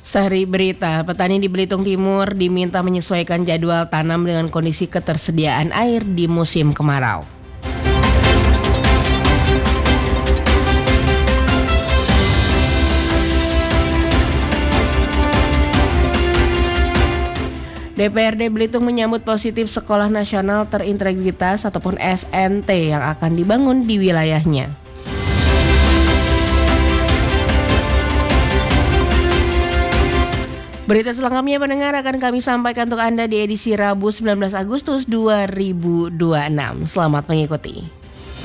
Sehari berita, petani di Belitung Timur diminta menyesuaikan jadwal tanam dengan kondisi ketersediaan air di musim kemarau. DPRD Belitung menyambut positif Sekolah Nasional Terintegritas ataupun SNT yang akan dibangun di wilayahnya. Berita selengkapnya pendengar akan kami sampaikan untuk Anda di edisi Rabu 19 Agustus 2026. Selamat mengikuti.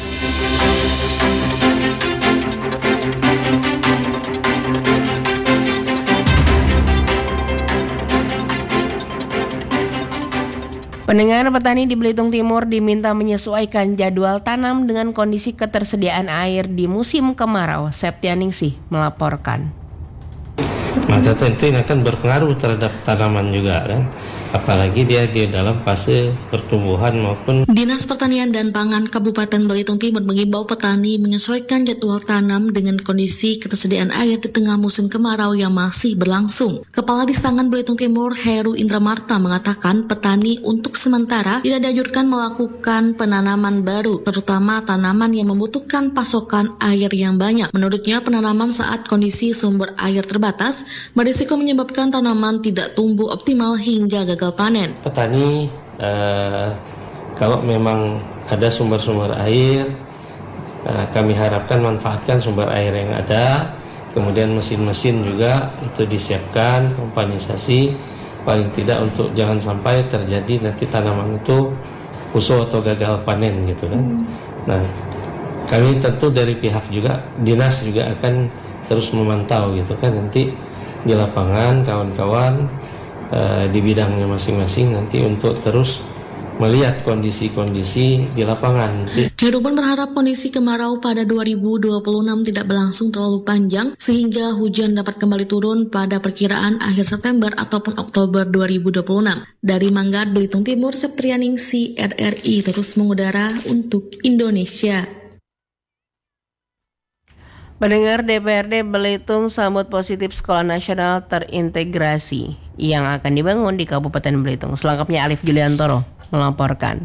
Pendengar, petani di Belitung Timur diminta menyesuaikan jadwal tanam dengan kondisi ketersediaan air di musim kemarau. Septianingsih melaporkan. Maka tentu ini akan berpengaruh terhadap tanaman juga kan, apalagi dia di dalam fase pertumbuhan maupun. Dinas Pertanian dan Pangan Kabupaten Belitung Timur mengimbau petani menyesuaikan jadwal tanam dengan kondisi ketersediaan air di tengah musim kemarau yang masih berlangsung. Kepala Distangan Belitung Timur Heru Indramarta mengatakan petani untuk sementara tidak dianjurkan melakukan penanaman baru, terutama tanaman yang membutuhkan pasokan air yang banyak. Menurutnya, penanaman saat kondisi sumber air terbatas berisiko menyebabkan tanaman tidak tumbuh optimal hingga gagal panen. Petani kalau memang ada sumber-sumber air, kami harapkan manfaatkan sumber air yang ada. Kemudian mesin-mesin juga itu disiapkan, pompanisasi, paling tidak untuk jangan sampai terjadi nanti tanaman itu kusut atau gagal panen gitu kan. Nah, kami tentu dari pihak juga dinas juga akan terus memantau gitu kan, nanti di lapangan kawan-kawan di bidangnya masing-masing nanti untuk terus melihat kondisi-kondisi di lapangan. Heru pun berharap kondisi kemarau pada 2026 tidak berlangsung terlalu panjang sehingga hujan dapat kembali turun pada perkiraan akhir September ataupun Oktober 2026. Dari Manggar, Belitung Timur, Septrianingsih RRI terus mengudara untuk Indonesia. Pendengar, DPRD Belitung sambut positif Sekolah Nasional Terintegrasi yang akan dibangun di Kabupaten Belitung. Selengkapnya Alif Juliantoro melaporkan.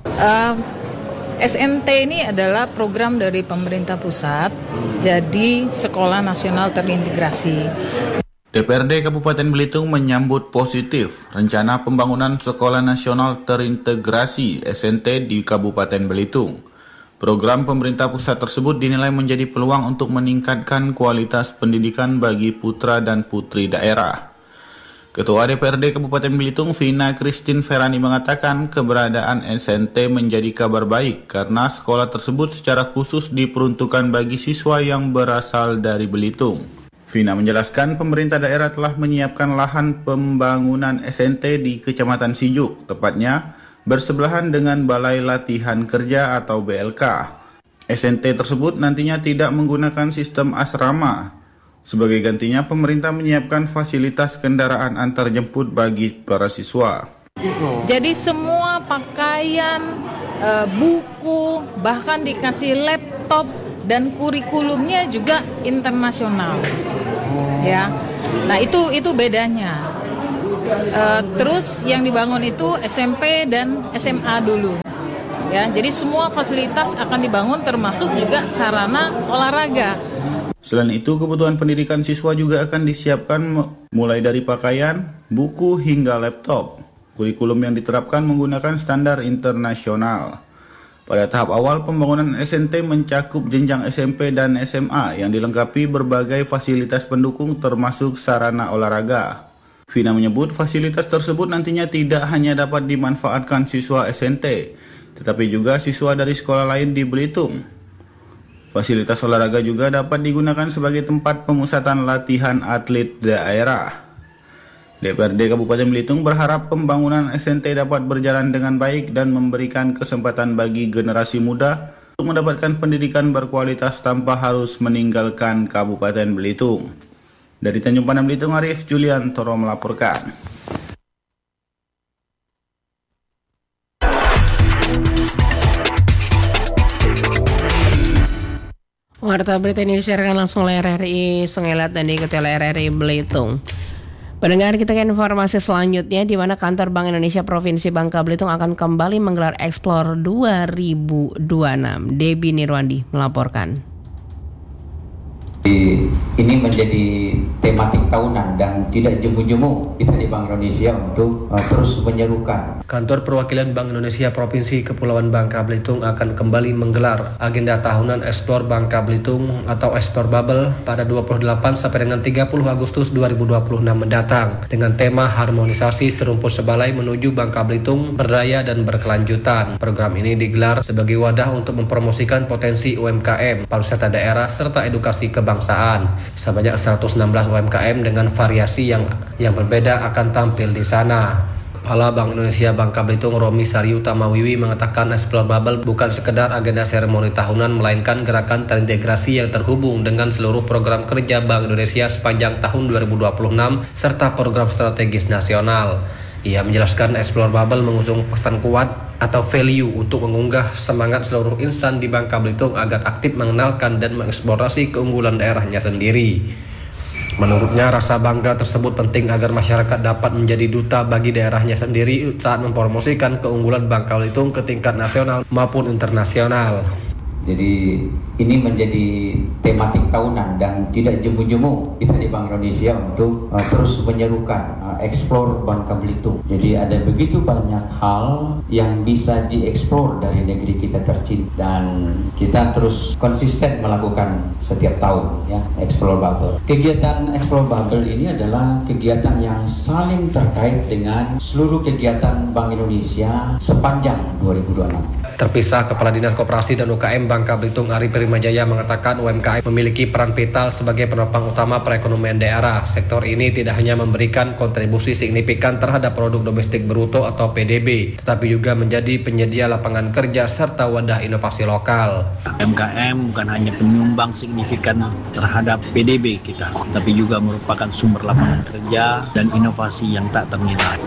SNT ini adalah program dari pemerintah pusat, jadi Sekolah Nasional Terintegrasi. DPRD Kabupaten Belitung menyambut positif rencana pembangunan Sekolah Nasional Terintegrasi SNT di Kabupaten Belitung. Program pemerintah pusat tersebut dinilai menjadi peluang untuk meningkatkan kualitas pendidikan bagi putra dan putri daerah. Ketua DPRD Kabupaten Belitung, Vina Christine Ferani mengatakan keberadaan SNT menjadi kabar baik karena sekolah tersebut secara khusus diperuntukkan bagi siswa yang berasal dari Belitung. Vina menjelaskan pemerintah daerah telah menyiapkan lahan pembangunan SNT di Kecamatan Sijuk, tepatnya bersebelahan dengan Balai Latihan Kerja atau BLK. SNT tersebut nantinya tidak menggunakan sistem asrama. Sebagai gantinya, pemerintah menyiapkan fasilitas kendaraan antar jemput bagi para siswa. Jadi semua pakaian, buku, bahkan dikasih laptop dan kurikulumnya juga internasional. Ya. Nah, itu bedanya. Terus yang dibangun itu SMP dan SMA dulu. Ya, jadi semua fasilitas akan dibangun termasuk juga sarana olahraga. Selain itu, kebutuhan pendidikan siswa juga akan disiapkan mulai dari pakaian, buku hingga laptop. Kurikulum yang diterapkan menggunakan standar internasional. Pada tahap awal, pembangunan SNT mencakup jenjang SMP dan SMA yang dilengkapi berbagai fasilitas pendukung termasuk sarana olahraga. Vina menyebut fasilitas tersebut nantinya tidak hanya dapat dimanfaatkan siswa SNT, tetapi juga siswa dari sekolah lain di Belitung. Fasilitas olahraga juga dapat digunakan sebagai tempat pemusatan latihan atlet daerah. DPRD Kabupaten Belitung berharap pembangunan SNT dapat berjalan dengan baik dan memberikan kesempatan bagi generasi muda untuk mendapatkan pendidikan berkualitas tanpa harus meninggalkan Kabupaten Belitung. Dari Tanjung Pandan Belitung, Arif Juliantoro melaporkan. Warta berita ini disiarkan langsung oleh RRI Sungai Lat dan diikuti oleh RRI Belitung. Pendengar, kita ke informasi selanjutnya di mana kantor Bank Indonesia Provinsi Bangka Belitung akan kembali menggelar Explore 2026. Debbie Nirwandi melaporkan. Ini menjadi tematik tahunan dan tidak jemu-jemu kita di Bank Indonesia untuk terus menyerukan. Kantor Perwakilan Bank Indonesia Provinsi Kepulauan Bangka Belitung akan kembali menggelar agenda tahunan Explore Bangka Belitung atau Explore Bubble pada 28 sampai dengan 30 Agustus 2026 mendatang dengan tema harmonisasi serumpun sebalai menuju Bangka Belitung berdaya dan berkelanjutan. Program ini digelar sebagai wadah untuk mempromosikan potensi UMKM, pariwisata daerah serta edukasi kebangsaan. Sebanyak 116 UMKM dengan variasi yang berbeda akan tampil di sana. Kepala Bank Indonesia Bangka Belitung Romi Sariu Tamawiwi mengatakan Explore Bubble bukan sekedar agenda seremoni tahunan melainkan gerakan terintegrasi yang terhubung dengan seluruh program kerja Bank Indonesia sepanjang tahun 2026 serta program strategis nasional. Ia menjelaskan Explore Bubble mengusung pesan kuat atau value untuk mengunggah semangat seluruh insan di Bangka Belitung agar aktif mengenalkan dan mengeksplorasi keunggulan daerahnya sendiri. Menurutnya, rasa bangga tersebut penting agar masyarakat dapat menjadi duta bagi daerahnya sendiri saat mempromosikan keunggulan Bangka Belitung ke tingkat nasional maupun internasional. Jadi ini menjadi tematik tahunan dan tidak jemu-jemu kita di Bank Indonesia untuk terus menyerukan Explore Bangka Belitung. Jadi ada begitu banyak hal yang bisa dieksplor dari negeri kita tercinta dan kita terus konsisten melakukan setiap tahun ya Explore Bubble. Kegiatan Explore Bubble ini adalah kegiatan yang saling terkait dengan seluruh kegiatan Bank Indonesia sepanjang 2026. Terpisah, Kepala Dinas Koperasi dan UKM Bangka Belitung Ari Primajaya mengatakan UMKM memiliki peran vital sebagai penopang utama perekonomian daerah. Sektor ini tidak hanya memberikan kontribusi signifikan terhadap produk domestik bruto atau PDB, tetapi juga menjadi penyedia lapangan kerja serta wadah inovasi lokal. UMKM bukan hanya penyumbang signifikan terhadap PDB kita, tapi juga merupakan sumber lapangan kerja dan inovasi yang tak ternilai.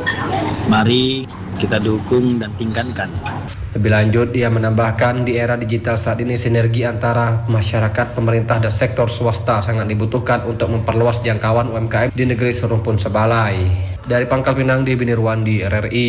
Mari kita dukung dan tingkatkan. Lebih lanjut, ia menambahkan di era digital saat ini sinergi antara masyarakat, pemerintah, dan sektor swasta sangat dibutuhkan untuk memperluas jangkauan UMKM di negeri serumpun sebalai. Dari Pangkal Pinang, Debbie Nirwandi, RRI.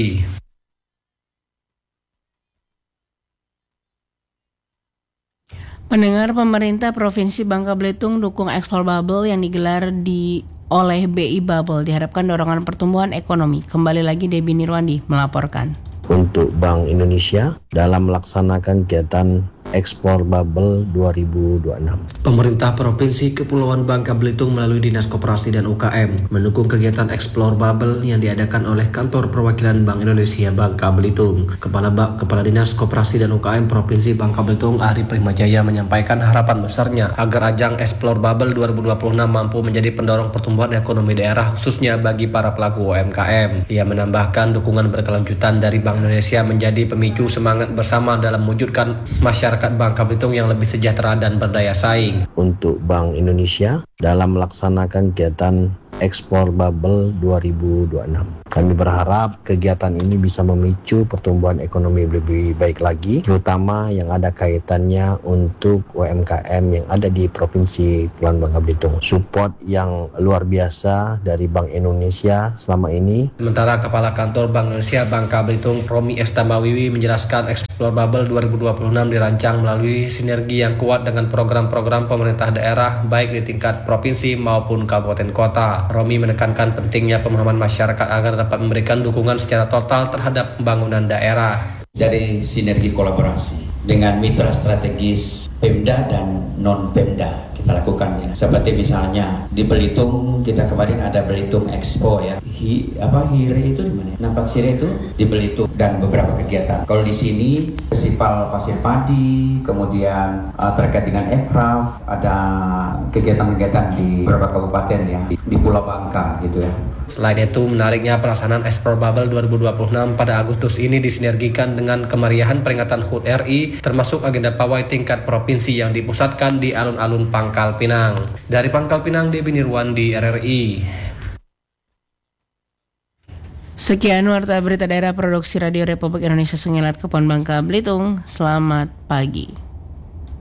Pendengar, pemerintah Provinsi Bangka Belitung dukung Explore Bubble yang digelar oleh BI Bubble diharapkan dorongan pertumbuhan ekonomi. Kembali lagi Debbie Nirwandi melaporkan. Untuk Bank Indonesia dalam melaksanakan kegiatan Explore Bubble 2026. Pemerintah Provinsi Kepulauan Bangka Belitung melalui Dinas Koperasi dan UKM mendukung kegiatan Explore Bubble yang diadakan oleh Kantor Perwakilan Bank Indonesia Bangka Belitung. Kepala Dinas Koperasi dan UKM Provinsi Bangka Belitung Ari Primajaya menyampaikan harapan besarnya agar ajang Explore Bubble 2026 mampu menjadi pendorong pertumbuhan ekonomi daerah khususnya bagi para pelaku UMKM. Ia menambahkan dukungan berkelanjutan dari Bank Indonesia menjadi pemicu semangat bersama dalam mewujudkan masyarakat Bangka Belitung yang lebih sejahtera dan berdaya saing. Untuk Bank Indonesia dalam melaksanakan kegiatan Explore Bubble 2026. Kami berharap kegiatan ini bisa memicu pertumbuhan ekonomi lebih baik lagi, terutama yang ada kaitannya untuk UMKM yang ada di Provinsi Kepulauan Bangka Belitung. Support yang luar biasa dari Bank Indonesia selama ini. Sementara Kepala Kantor Bank Indonesia Bangka Belitung Romi Tamawiwi menjelaskan Explore Bubble 2026 dirancang melalui sinergi yang kuat dengan program-program pemerintah daerah baik di tingkat provinsi maupun kabupaten kota. Romi menekankan pentingnya pemahaman masyarakat agar dapat memberikan dukungan secara total terhadap pembangunan daerah. Dari sinergi kolaborasi dengan mitra strategis Pemda dan non-Pemda kita lakukan ya. Seperti misalnya di Belitung kita kemarin ada Belitung Expo ya. Hire itu di mana? Nampak Sire itu di Belitung dan beberapa kegiatan. Kalau di sini festival Pasir Padi, kemudian terkait dengan aircraft, ada kegiatan-kegiatan di beberapa kabupaten ya di Pulau Bangka gitu ya. Selain itu, menariknya pelaksanaan Explore Bubble 2026 pada Agustus ini disinergikan dengan kemeriahan peringatan HUT RI, termasuk agenda pawai tingkat provinsi yang dipusatkan di alun-alun Pangkal Pinang. Dari Pangkal Pinang, Debbie Nirwandi, RRI. Sekian warta berita daerah produksi Radio Republik Indonesia Sungilat Kepulauan Bangka Belitung. Selamat pagi.